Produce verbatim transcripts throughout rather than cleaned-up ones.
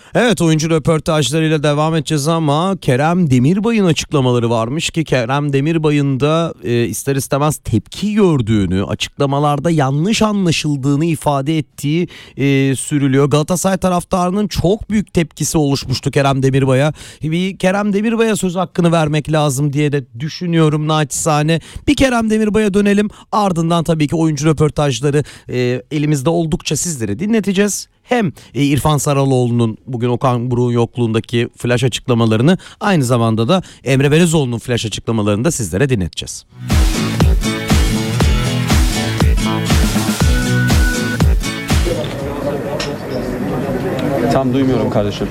Evet, oyuncu röportajlarıyla devam edeceğiz ama Kerem Demirbay'ın açıklamaları varmış ki Kerem Demirbay'ın da e, ister istemez tepki gördüğünü, açıklamalarda yanlış anlaşıldığını ifade ettiği e, sürülüyor. Galatasaray taraftarının çok büyük tepkisi oluşmuştu Kerem Demirbay'a. Bir Kerem Demirbay'a söz hakkını vermek lazım diye de düşünüyorum naçizane. Bir Kerem Demirbay'a dönelim, ardından tabii ki oyuncu röportajları e, elimizde oldukça sizlere dinleteceğiz. Hem İrfan Saraloğlu'nun bugün Okan Buruk'un yokluğundaki flash açıklamalarını, aynı zamanda da Emre Belezoğlu'nun flash açıklamalarını da sizlere dinleteceğiz. Tam duymuyorum kardeşim.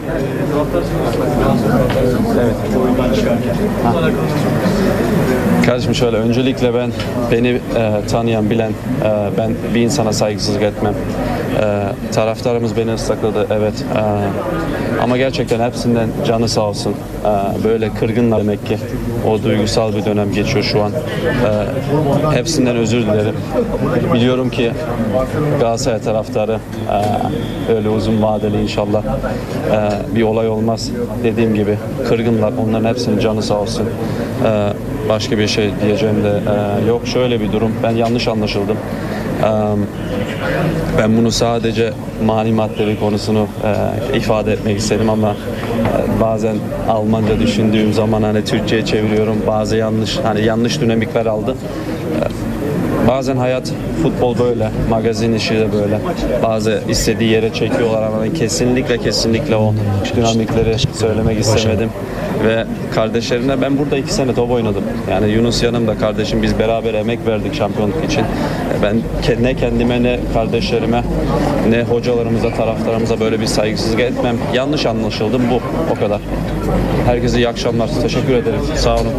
Evet. Ha. Kardeşim şöyle, öncelikle ben beni e, tanıyan, bilen, e, ben bir insana saygısızlık etmem. E, taraftarımız beni ıslakladı, evet. E, ama gerçekten hepsinden canı sağ olsun. E, böyle kırgınlar demek ki. O duygusal bir dönem geçiyor şu an. E, hepsinden özür dilerim. Biliyorum ki Galatasaray taraftarı e, öyle uzun vadeli inşallah e, bir olay olmaz. Dediğim gibi kırgınlar. Onların hepsinin canı sağ olsun. E, başka bir şey diyeceğim de e, yok. Şöyle bir durum. Ben yanlış anlaşıldım. E, ben bunu sadece mani maddeleri konusunu e, ifade etmek istedim ama e, bazen Almanca düşündüğüm zaman hani Türkçe'ye çeviriyorum. Bazı yanlış hani yanlış dinamikler aldı. E, Bazen hayat, futbol böyle, magazin işi de böyle. Bazı istediği yere çekiyorlar ama ben kesinlikle kesinlikle o dinamikleri söylemek istemedim. Ve kardeşlerimle ben burada iki sene top oynadım. Yani Yunus yanımda kardeşim, biz beraber emek verdik şampiyonluk için. Ben ne kendime ne kardeşlerime ne hocalarımıza, taraftarımıza böyle bir saygısızlık etmem. Yanlış anlaşıldım, bu o kadar. Herkese iyi akşamlar. Teşekkür ederim. Sağ olun.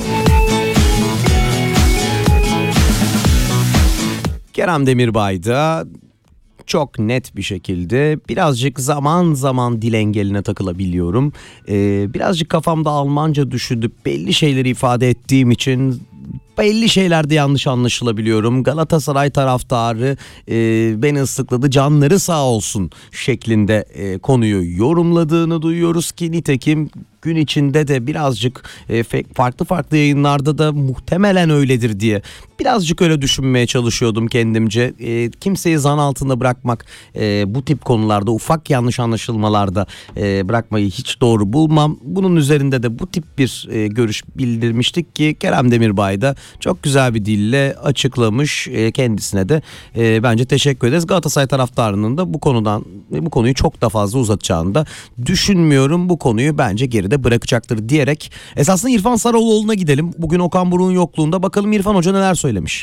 Kerem Demirbay da çok net bir şekilde, birazcık zaman zaman dil engeline takılabiliyorum. Ee, birazcık kafamda Almanca düşünüp belli şeyleri ifade ettiğim için belli şeylerde yanlış anlaşılabiliyorum. Galatasaray taraftarı e, beni ıslıkladı, canları sağ olsun şeklinde e, konuyu yorumladığını duyuyoruz ki nitekim gün içinde de birazcık e, farklı farklı yayınlarda da muhtemelen öyledir diye birazcık öyle düşünmeye çalışıyordum kendimce. E, kimseyi zan altında bırakmak, e, bu tip konularda ufak yanlış anlaşılmalarda e, bırakmayı hiç doğru bulmam. Bunun üzerinde de bu tip bir e, görüş bildirmiştik ki Kerem Demirbay da çok güzel bir dille açıklamış. E, kendisine de e, bence teşekkür ederiz. Galatasaray taraftarının da bu konudan bu konuyu çok da fazla uzatacağını da düşünmüyorum. Bu konuyu bence geride bırakacaktır diyerek esasında İrfan Saraloğlu'na gidelim. Bugün Okan Buruk'un yokluğunda bakalım İrfan Hoca neler söylemiş.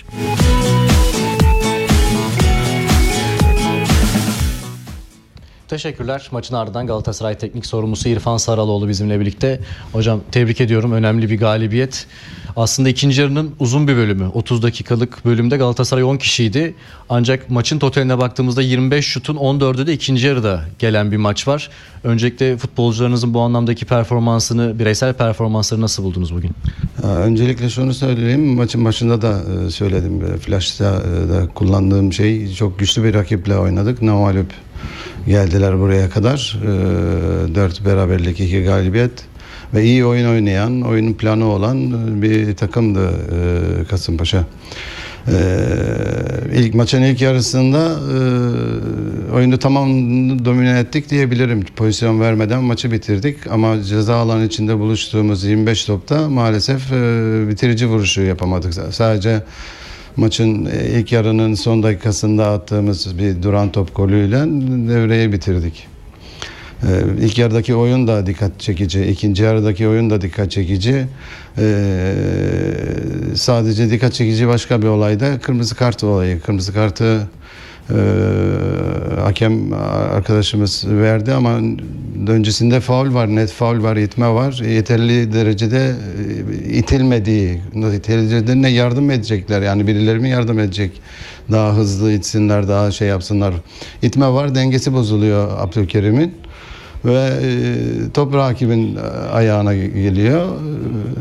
Teşekkürler. Maçın ardından Galatasaray Teknik Sorumlusu İrfan Saraloğlu bizimle birlikte. Hocam tebrik ediyorum. Önemli bir galibiyet. Aslında ikinci yarının uzun bir bölümü. otuz dakikalık bölümde Galatasaray on kişiydi. Ancak maçın totaline baktığımızda yirmi beş şutun on dördü de ikinci yarıda gelen bir maç var. Öncelikle futbolcularınızın bu anlamdaki performansını, bireysel performansları nasıl buldunuz bugün? Öncelikle şunu söyleyeyim. Maçın başında da söyledim. Flash'ta da kullandığım şey, çok güçlü bir rakiple oynadık. Ne mağlup geldiler buraya kadar. Dört beraberlik, iki galibiyet ve iyi oyun oynayan, oyunun planı olan bir takımdı Kasımpaşa. İlk maçın ilk yarısında oyunu tamam domine ettik diyebilirim. Pozisyon vermeden maçı bitirdik ama ceza alanı içinde buluştuğumuz yirmi beş topta maalesef bitirici vuruşu yapamadık. Sadece maçın ilk yarının son dakikasında attığımız bir duran top golüyle devreyi bitirdik. Ee, ilk yarıdaki oyun da dikkat çekici, ikinci yarıdaki oyun da dikkat çekici. Ee, sadece dikkat çekici başka bir olay da kırmızı kart olayı. Kırmızı kartı e, hakem arkadaşımız verdi ama öncesinde faul var, net faul var, itme var. Yeterli derecede itilmediği, derecede ne yardım edecekler, yani birileri mi yardım edecek? Daha hızlı itsinler, daha şey yapsınlar. İtme var, dengesi bozuluyor Abdülkerim'in ve top rakibin ayağına geliyor.